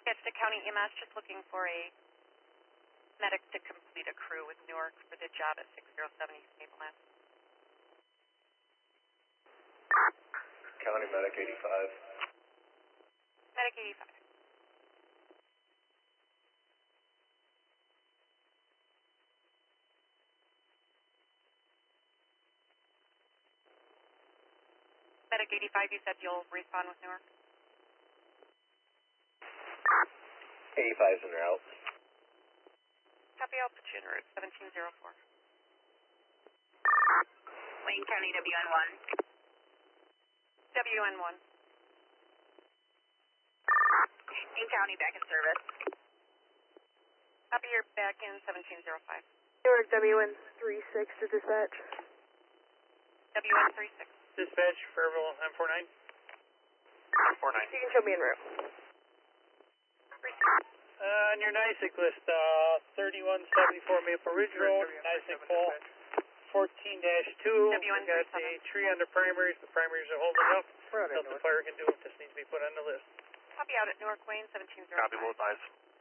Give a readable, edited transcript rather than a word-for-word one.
Sketchit County EMS just looking for a medic to complete a crew with Newark for the job at 607 East Maple Ave. County Medic 85. Medic 85. Medic 85, you said you'll respond with Newark? 85's en route. Copy, I'll put you en route, 1704. Wayne County WN1. WN1. Wayne County back in service. Copy, you're back in 1705. Newark WN36 to dispatch. WN36. Dispatch, verbal M49. M49. You can show me en route. On your NYSEC list, 3174 Maple Ridge Road, NYSEC Fall 14-2. We got a tree on the primaries. The primaries are holding up. Nothing the fire can do if this needs to be put on the list. Copy out at Newark Wayne, 1705. Copy both eyes.